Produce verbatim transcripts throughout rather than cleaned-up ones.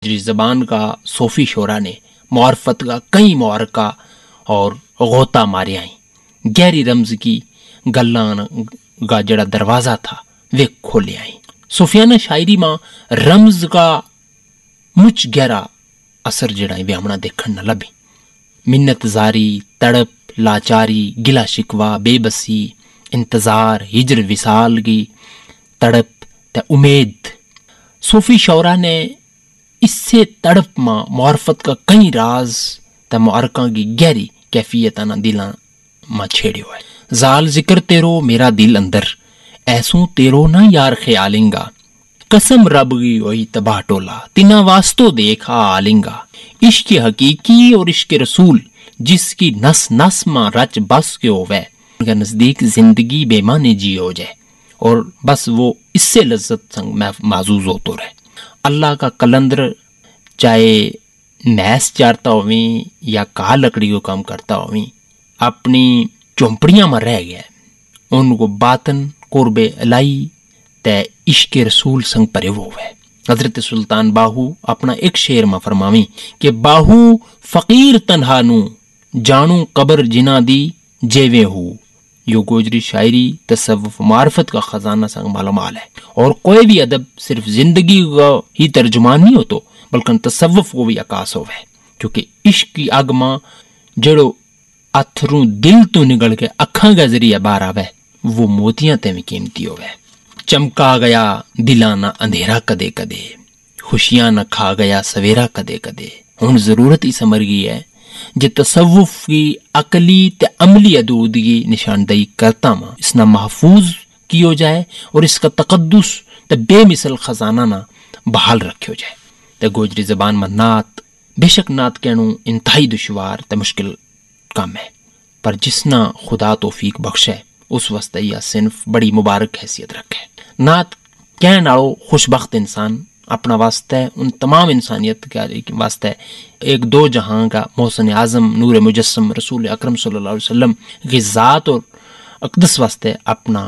زبان کا صوفی شعرا نے معرفت کا کئی معرکہ اور غوطہ مارے آئیں، گہری رمز کی گلاں کا جڑا دروازہ تھا وہ کھولے آئیں۔ صوفیانہ شاعری ماں رمز کا مچ گہرا اثر جڑا ہے وہ ہمنا دیکھن نہ لبھی۔ منت زاری، تڑپ، لاچاری، گلا شکوا، بے بسی، انتظار، ہجر وصال کی تڑپ تے امید۔ صوفی شعرا نے اس سے تڑپ ماں معرفت کا کئی راز تے معرکاں کی گہری کیفیت نہ دلاں ماں چھیڑے ہوئے۔ زال ذکر تیرو میرا دل اندر، ایسوں تیرو نہ یار خیالنگا، قسم رب گی وہی تباہ ٹولا، تینا واسطو دیکھا آلنگا۔ عشق حقیقی اور عشق رسول جس کی نس نس ماں رچ بس کے ہوئے، ان کے نزدیک زندگی بے معنی جی ہو جائے اور بس وہ اس سے لذت سنگ محظوظ ہوتے رہے۔ اللہ کا کلندر چاہے میس چارتا ہوئیں یا کہا لکڑی کو کام کرتا ہوئیں، اپنی چومپڑیاں میں رہ گیا، ان کو باطن قرب الہی تے عشق رسول سنگ پرے وہ ہے۔ حضرت سلطان باہو اپنا ایک شعر میں فرماویں کہ باہو فقیر تنہا نو جانو قبر جنا دی جیوے ہو۔ یہ گوجری شاعری تصوف معرفت کا خزانہ سنگ معلومال ہے، اور کوئی بھی ادب صرف زندگی کا ہی ترجمان نہیں ہوتا بلکہ تصوف کو بھی عکاس ہوئے، کیونکہ عشق کی آگ ماں جڑو اتھروں دل تو نگل کے اکھاں کا ذریعہ باہر آوے وہ موتیاں تے میں قیمتی ہوئے۔ چمکا گیا دلانا اندھیرا کدے کدے، خوشیاں نہ کھا گیا سویرا کدے کدے۔ ہن ضرورت ہی سمر گئی ہے جے تصوف کی عقلی تے عملی ادودگی نشاندہی کرتا ماں اس نہ محفوظ کی ہو جائے اور اس کا تقدس تے بے مثل خزانہ نہ بحال رکھے ہو جائے۔ تے گوجری زبان میں نعت، بے شک نعت کہنوں انتہائی دشوار تے مشکل کام ہے، پر جس نہ خدا توفیق بخشے اس واسطے یہ صنف بڑی مبارک حیثیت رکھے۔ نعت کہن آڑو خوشبخت انسان اپنا واسطہ ان تمام انسانیت کے واسطے ایک دو جہاں کا محسن اعظم نور مجسم رسول اکرم صلی اللہ علیہ وسلم کی ذات اور اقدس واسطے اپنا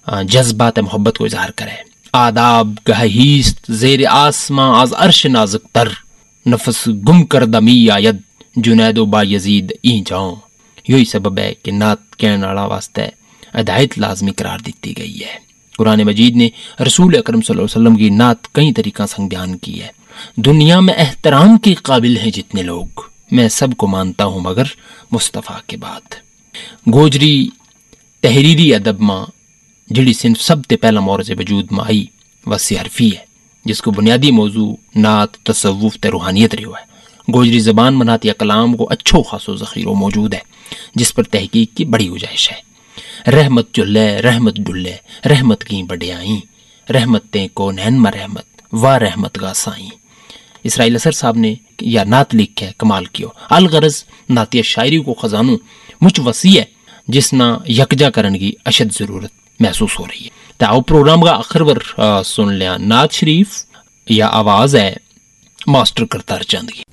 جذبات محبت کو اظہار کرے۔ آداب گہیست زیر آسماں از عرش نازک تر، نفس گم کردہ می آید جنید و با یزید این جاؤں۔ یہی سبب ہے کہ نعت کہن آڑا واسطے ہدایت لازمی قرار دیتی گئی ہے۔ قرآن مجید نے رسول اکرم صلی اللہ علیہ وسلم کی نعت کئی طریقہ سنگ بیان کی ہے۔ دنیا میں احترام کے قابل ہیں جتنے لوگ، میں سب کو مانتا ہوں مگر مصطفیٰ کے بعد۔ گوجری تحریری ادب ماں جڑی صنف سب تے پہلا مورز وجود میں آئی وسی حرفی ہے، جس کو بنیادی موضوع نعت، تصوف تے روحانیت رہو ہے۔ گوجری زبان میں نعتیہ کلام کو اچھو خاصو ذخیرہ موجود ہے جس پر تحقیق کی بڑی گنجائش ہے۔ رحمت چلے رحمت ڈلے رحمت کی بڑیائیں، رحمتیں کو نین میں رحمت و رحمت گا سائیں۔ اسرائیل اثر صاحب نے یا نعت لکھ ہے کمال کیو۔ الغرض نعتیہ شاعری کو خزانوں مچ وسیع ہے جس نہ یکجا کرن کی اشد ضرورت محسوس ہو رہی ہے۔ تاؤ پروگرام کا آخر ور سن لیا نعت شریف یا آواز ہے ماسٹر کرتار چند کی۔